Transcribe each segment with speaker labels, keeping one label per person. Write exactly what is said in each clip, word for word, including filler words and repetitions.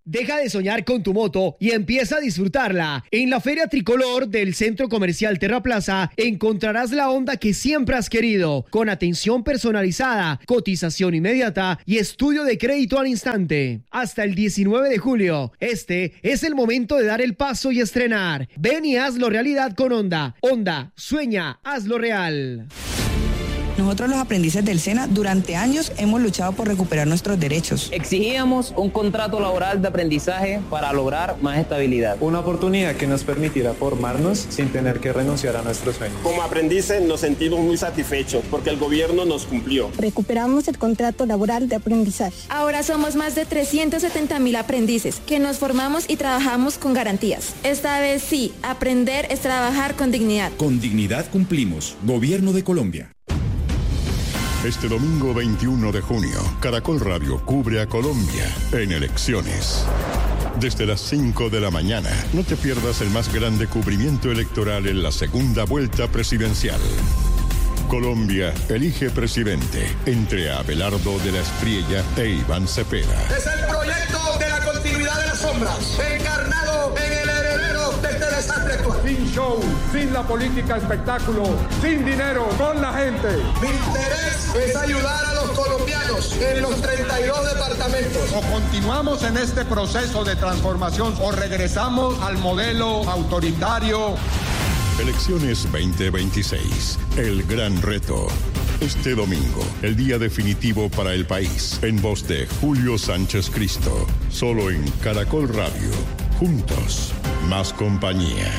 Speaker 1: Deja de soñar con tu moto y empieza a disfrutarla. En la Feria Tricolor del Centro Comercial Terraplaza encontrarás la Honda que siempre has querido, con atención personalizada, cotización inmediata y estudio de crédito al instante. Hasta el diecinueve de julio, este es el momento de dar el paso y estrenar. Ven y hazlo realidad con Honda. Honda, sueña, hazlo real.
Speaker 2: Nosotros los aprendices del SENA durante años hemos luchado por recuperar nuestros derechos.
Speaker 3: Exigíamos un contrato laboral de aprendizaje para lograr más estabilidad.
Speaker 4: Una oportunidad que nos permitirá formarnos sin tener que renunciar a nuestros sueños.
Speaker 5: Como aprendices nos sentimos muy satisfechos porque el gobierno nos cumplió.
Speaker 6: Recuperamos el contrato laboral de aprendizaje.
Speaker 7: Ahora somos más de trescientos setenta mil aprendices que nos formamos y trabajamos con garantías. Esta vez sí, aprender es trabajar con dignidad.
Speaker 8: Con dignidad cumplimos. Gobierno de Colombia.
Speaker 9: Este domingo veintiuno de junio, Caracol Radio cubre a Colombia en elecciones. Desde las cinco de la mañana, no te pierdas el más grande cubrimiento electoral en la segunda vuelta presidencial. Colombia elige presidente entre Abelardo de la Espriella e Iván Cepeda.
Speaker 10: Es el proyecto de la continuidad de las sombras, encarnado en el heredero de este desastre actual.
Speaker 11: Sin show, sin la política espectáculo, sin dinero, con la gente.
Speaker 10: Mi interés es ayudar a los colombianos en los treinta y dos departamentos.
Speaker 11: O continuamos en este proceso de transformación o regresamos al modelo autoritario.
Speaker 9: Elecciones veinte veintiséis, el gran reto. Este domingo, el día definitivo para el país, en voz de Julio Sánchez Cristo, solo en Caracol Radio. Juntos, más compañía.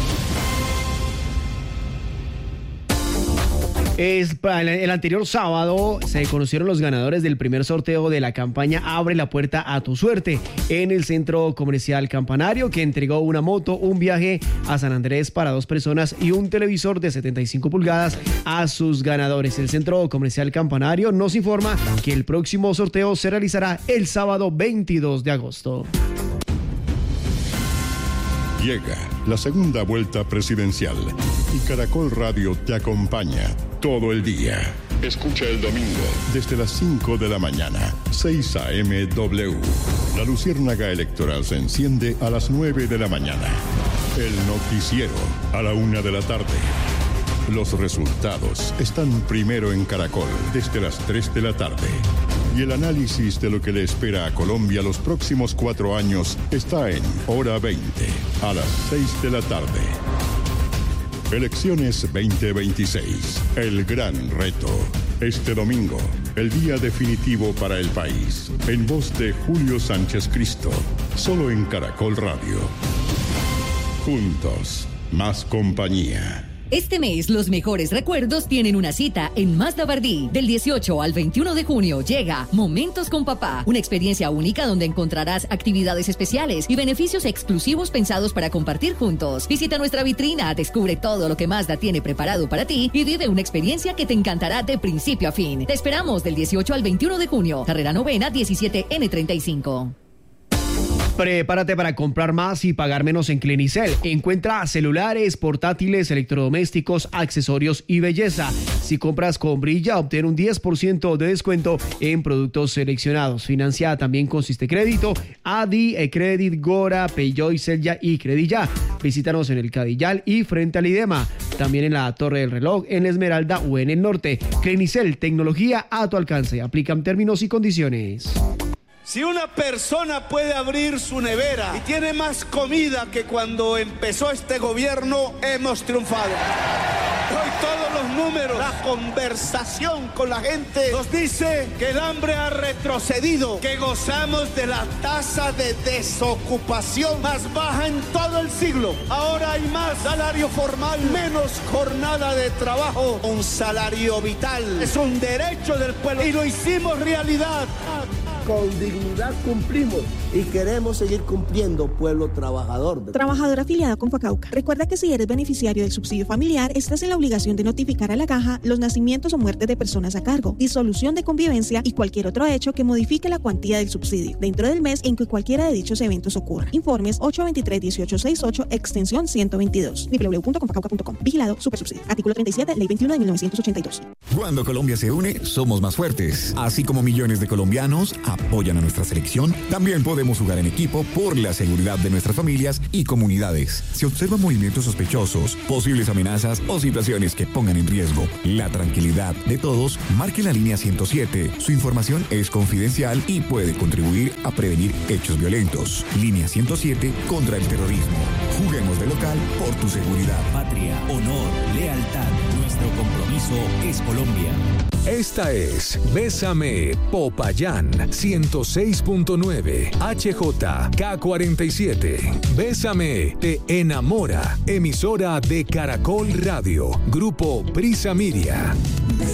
Speaker 1: Es, el anterior sábado se conocieron los ganadores del primer sorteo de la campaña Abre la puerta a tu suerte en el Centro Comercial Campanario, que entregó una moto, un viaje a San Andrés para dos personas y un televisor de setenta y cinco pulgadas a sus ganadores. El Centro Comercial Campanario nos informa que el próximo sorteo se realizará el sábado veintidós de agosto.
Speaker 9: Llega la segunda vuelta presidencial y Caracol Radio te acompaña todo el día. Escucha el domingo desde las cinco de la mañana, seis a eme W. La luciérnaga electoral se enciende a las nueve de la mañana. El noticiero a la una de la tarde. Los resultados están primero en Caracol desde las tres de la tarde. Y el análisis de lo que le espera a Colombia los próximos cuatro años está en Hora veinte, a las seis de la tarde. Elecciones veinte veintiséis, el gran reto. Este domingo, el día definitivo para el país. En voz de Julio Sánchez Cristo, solo en Caracol Radio. Juntos, más compañía.
Speaker 12: Este mes, los mejores recuerdos tienen una cita en Mazda Bardí. Del dieciocho al veintiuno de junio llega Momentos con Papá, una experiencia única donde encontrarás actividades especiales y beneficios exclusivos pensados para compartir juntos. Visita nuestra vitrina, descubre todo lo que Mazda tiene preparado para ti y vive una experiencia que te encantará de principio a fin. Te esperamos del dieciocho al veintiuno de junio. Carrera Novena diecisiete ene treinta y cinco.
Speaker 1: Prepárate para comprar más y pagar menos en Clinicel. Encuentra celulares, portátiles, electrodomésticos, accesorios y belleza. Si compras con Brilla, obtén un diez por ciento de descuento en productos seleccionados. Financiada también con Siste Crédito, Adi, Ecredit, Gora, Peugeot, Celya y Credilla. Visítanos en el Cadillal y frente al IDEMA. También en la Torre del Reloj, en Esmeralda o en el Norte. Clinicel, tecnología a tu alcance. Aplican términos y condiciones.
Speaker 13: Si una persona puede abrir su nevera y tiene más comida que cuando empezó este gobierno, hemos triunfado. Hoy todos los números, la conversación con la gente nos dice que el hambre ha retrocedido, que gozamos de la tasa de desocupación más baja en todo el siglo. Ahora hay más salario formal, menos jornada de trabajo, un salario vital. Es un derecho del pueblo y lo hicimos realidad.
Speaker 14: Con dignidad cumplimos y queremos seguir cumpliendo, pueblo trabajador.
Speaker 15: Trabajador afiliado con Facauca. Recuerda que si eres beneficiario del subsidio familiar, estás en la obligación de notificar a la caja los nacimientos o muertes de personas a cargo, disolución de convivencia y cualquier otro hecho que modifique la cuantía del subsidio dentro del mes en que cualquiera de dichos eventos ocurra. Informes ocho veintitrés dieciocho sesenta y ocho, extensión ciento veintidós. doble u doble u doble u punto confacauca punto com. Vigilado Supersubsidio. Artículo treinta y siete, Ley veintiuno de mil novecientos ochenta y dos.
Speaker 8: Cuando Colombia se une, somos más fuertes. Así como millones de colombianos
Speaker 16: apoyan a nuestra selección, también podemos jugar en equipo por la seguridad de nuestras familias y comunidades. Si observan movimientos sospechosos, posibles amenazas o situaciones que pongan en riesgo la tranquilidad de todos, marque la línea ciento siete. Su información es confidencial y puede contribuir a prevenir hechos violentos. Línea ciento siete contra el terrorismo. Juguemos de local por tu seguridad.
Speaker 17: Patria, honor, lealtad. Nuestro compromiso es Colombia.
Speaker 18: Esta es Bésame Popayán ciento seis punto nueve H J K cuarenta y siete. Bésame te enamora. Emisora de Caracol Radio. Grupo Prisa Miria.